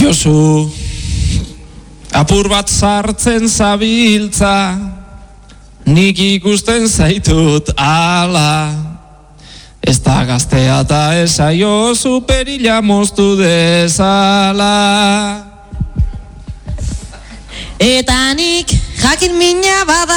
Josu, apur bat sartzen zabiltza, nik ikusten zaitut ala. Ez da gaztea eta esaio superila moztu dezala. Eta nik jakin mina bada